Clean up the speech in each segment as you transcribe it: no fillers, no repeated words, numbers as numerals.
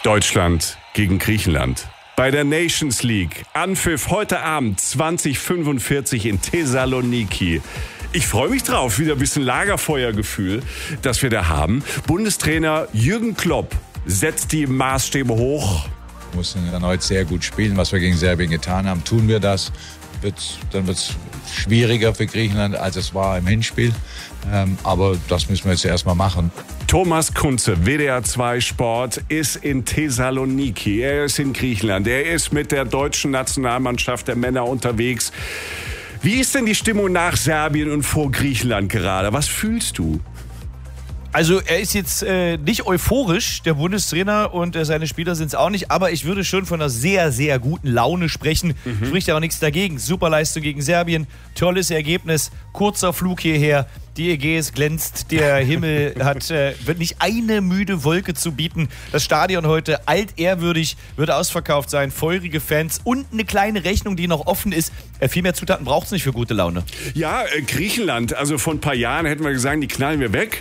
Deutschland gegen Griechenland. Bei der Nations League. Anpfiff heute Abend 20:45 in Thessaloniki. Ich freue mich drauf. Wieder ein bisschen Lagerfeuergefühl, das wir da haben. Bundestrainer Jürgen Klopp setzt die Maßstäbe hoch. Wir müssen erneut sehr gut spielen, was wir gegen Serbien getan haben. Tun wir das, dann wird es schwieriger für Griechenland, als es war im Hinspiel. Aber das müssen wir jetzt erstmal machen. Thomas Kunze, WDR 2 Sport, ist in Thessaloniki. Er ist in Griechenland. Er ist mit der deutschen Nationalmannschaft der Männer unterwegs. Wie ist denn die Stimmung nach Serbien und vor Griechenland gerade? Was fühlst du? Also er ist jetzt nicht euphorisch, der Bundestrainer, und seine Spieler sind es auch nicht, aber ich würde schon von einer sehr, sehr guten Laune sprechen. Spricht ja auch nichts dagegen. Super Leistung gegen Serbien, tolles Ergebnis, kurzer Flug hierher. Die Ägäis glänzt, der Himmel wird nicht eine müde Wolke zu bieten. Das Stadion heute altehrwürdig, wird ausverkauft sein, feurige Fans und eine kleine Rechnung, die noch offen ist. Viel mehr Zutaten braucht es nicht für gute Laune. Ja, Griechenland, also vor ein paar Jahren hätten wir gesagt, die knallen wir weg.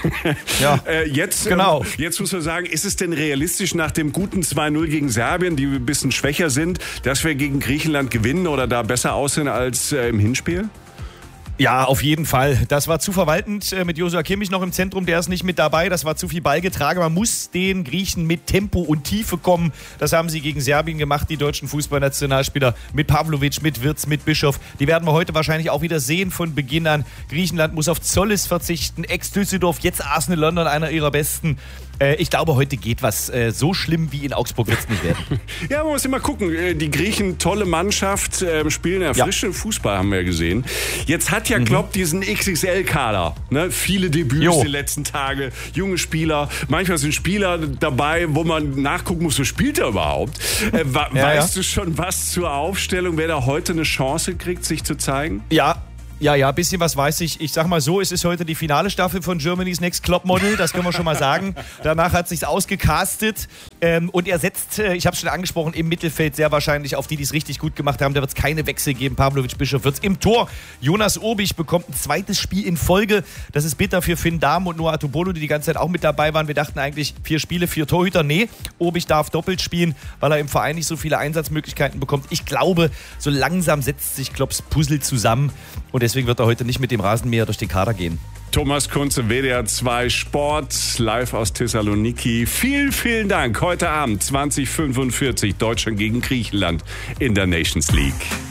Ja, genau. Jetzt muss man sagen, ist es denn realistisch nach dem guten 2-0 gegen Serbien, die ein bisschen schwächer sind, dass wir gegen Griechenland gewinnen oder da besser aussehen als im Hinspiel? Ja, auf jeden Fall. Das war zu verwaltend mit Joshua Kimmich noch im Zentrum. Der ist nicht mit dabei. Das war zu viel Ballgetragen. Man muss den Griechen mit Tempo und Tiefe kommen. Das haben sie gegen Serbien gemacht, die deutschen Fußballnationalspieler. Mit Pavlovic, mit Wirtz, mit Bischof. Die werden wir heute wahrscheinlich auch wieder sehen von Beginn an. Griechenland muss auf Zollis verzichten. Ex-Düsseldorf, jetzt Arsenal London, einer ihrer besten. Ich glaube, heute geht was. So schlimm wie in Augsburg wird es nicht werden. Ja, man muss immer gucken. Die Griechen, tolle Mannschaft, spielen erfrischenden Fußball, haben wir gesehen. Jetzt hat ja Klopp diesen XXL-Kader. Ne? Viele Debüts die letzten Tage, junge Spieler. Manchmal sind Spieler dabei, wo man nachgucken muss, wo spielt er überhaupt. Weißt du schon was zur Aufstellung, wer da heute eine Chance kriegt, sich zu zeigen? Ja, ein bisschen was weiß ich. Ich sag mal so, es ist heute die finale Staffel von Germany's Next Top Model, das können wir schon mal sagen. Danach hat sich's ausgecastet und er setzt, ich habe es schon angesprochen, im Mittelfeld sehr wahrscheinlich auf die es richtig gut gemacht haben. Da wird es keine Wechsel geben. Pavlovic, Bischof wird's im Tor. Jonas Obich bekommt ein zweites Spiel in Folge. Das ist bitter für Finn Dahm und Noah Atubolo, die ganze Zeit auch mit dabei waren. Wir dachten eigentlich 4 Spiele, 4 Torhüter. Nee, Obich darf doppelt spielen, weil er im Verein nicht so viele Einsatzmöglichkeiten bekommt. Ich glaube, so langsam setzt sich Klopps Puzzle zusammen. Und deswegen wird er heute nicht mit dem Rasenmäher durch den Kader gehen. Thomas Kunze, WDR 2 Sport, live aus Thessaloniki. Vielen, vielen Dank. Heute Abend 20:45 Deutschland gegen Griechenland in der Nations League.